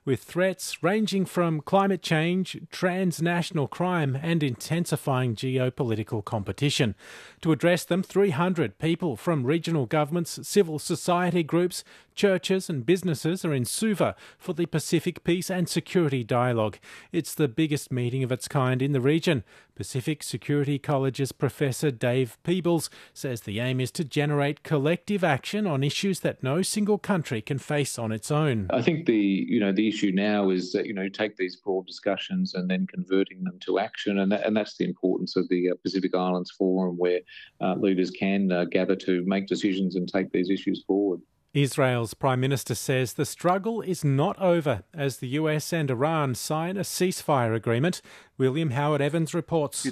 with threats ranging from climate change, transnational crime and intensifying geopolitical competition. To address them, 300 people from regional governments, civil society groups, churches and businesses are in Suva for the Pacific Peace and Security Dialogue. It's the biggest meeting of its kind in the region. Pacific Security College's Professor Dave Peebles says the aim is to generate collective action on issues that no single country can face on its own. I think the issue now is that, take these broad discussions and then converting them to action. And that's the importance of the Pacific Islands Forum, where leaders can gather to make decisions and take these issues forward. Israel's Prime Minister says the struggle is not over as the US and Iran sign a ceasefire agreement. William Howard Evans reports.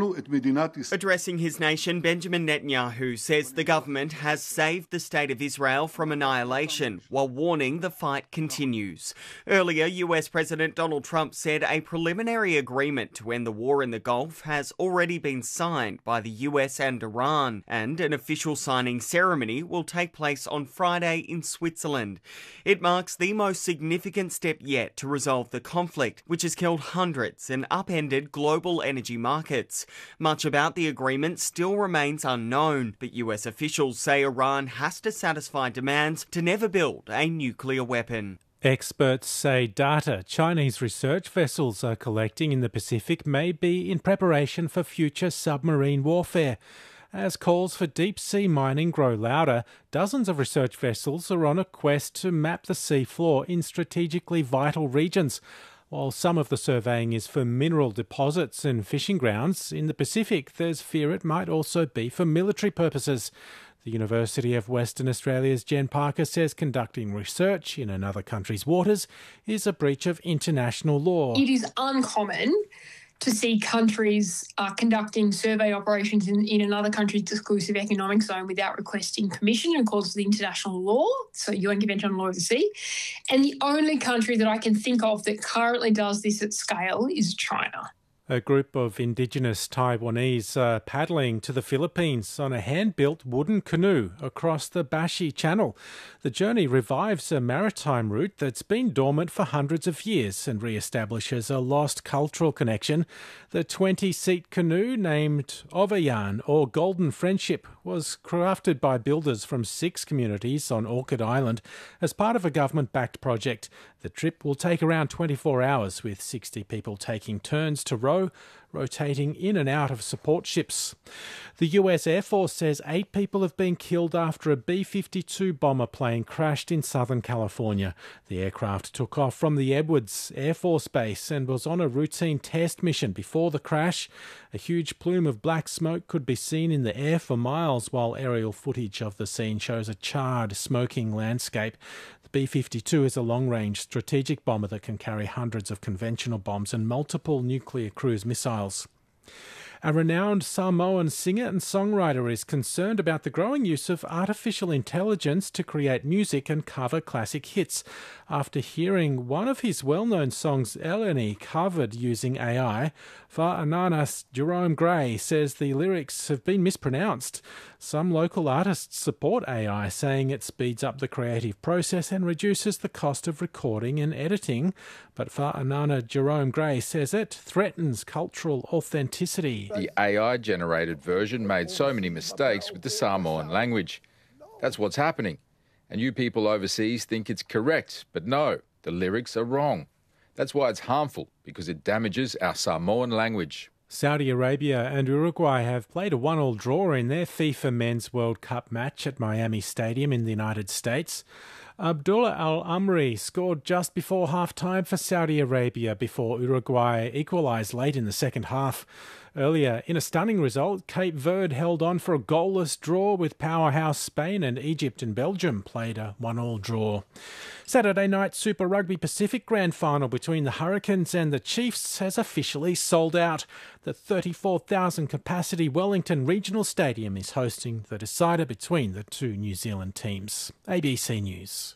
Addressing his nation, Benjamin Netanyahu says the government has saved the state of Israel from annihilation while warning the fight continues. Earlier, US President Donald Trump said a preliminary agreement to end the war in the Gulf has already been signed by the US and Iran, and an official signing ceremony will take place on Friday in Switzerland. It marks the most significant step yet to resolve the conflict, which has killed hundreds and upended global energy markets. Much about the agreement still remains unknown, but US officials say Iran has to satisfy demands to never build a nuclear weapon. Experts say data Chinese research vessels are collecting in the Pacific may be in preparation for future submarine warfare. As calls for deep-sea mining grow louder, dozens of research vessels are on a quest to map the seafloor in strategically vital regions. While some of the surveying is for mineral deposits and fishing grounds, in the Pacific there's fear it might also be for military purposes. The University of Western Australia's Jen Parker says conducting research in another country's waters is a breach of international law. It is uncommon to see countries conducting survey operations in another country's exclusive economic zone without requesting permission in accordance with international law, so UN Convention on Law of the Sea. And the only country that I can think of that currently does this at scale is China. A group of Indigenous Taiwanese are paddling to the Philippines on a hand-built wooden canoe across the Bashi Channel. The journey revives a maritime route that's been dormant for hundreds of years and re-establishes a lost cultural connection. The 20-seat canoe, named Ovayan, or Golden Friendship, was crafted by builders from 6 communities on Orchid Island as part of a government-backed project. The trip will take around 24 hours, with 60 people taking turns to row, rotating in and out of support ships. The US Air Force says 8 people have been killed after a B-52 bomber plane crashed in Southern California. The aircraft took off from the Edwards Air Force Base and was on a routine test mission before the crash. A huge plume of black smoke could be seen in the air for miles, while aerial footage of the scene shows a charred, smoking landscape. The B-52 is a long-range strategic bomber that can carry hundreds of conventional bombs and multiple nuclear cruise missiles. A renowned Samoan singer and songwriter is concerned about the growing use of artificial intelligence to create music and cover classic hits. After hearing one of his well-known songs, Eleni, covered using AI, Fa'anana's Jerome Gray says the lyrics have been mispronounced. Some local artists support AI, saying it speeds up the creative process and reduces the cost of recording and editing. But Fa'anana Jerome Gray says it threatens cultural authenticity. The AI-generated version made so many mistakes with the Samoan language. That's what's happening. And you people overseas think it's correct, but no, the lyrics are wrong. That's why it's harmful, because it damages our Samoan language. Saudi Arabia and Uruguay have played a 1-1 draw in their FIFA Men's World Cup match at Miami Stadium in the United States. Abdullah Al-Amri scored just before half-time for Saudi Arabia before Uruguay equalised late in the second half. Earlier, in a stunning result, Cape Verde held on for a goalless draw with powerhouse Spain, and Egypt and Belgium played a 1-1 draw. Saturday night Super Rugby Pacific Grand Final between the Hurricanes and the Chiefs has officially sold out. The 34,000 capacity Wellington Regional Stadium is hosting the decider between the two New Zealand teams. ABC News.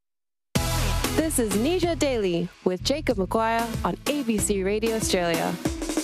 This is Nisha Daily with Jacob Maguire on ABC Radio Australia.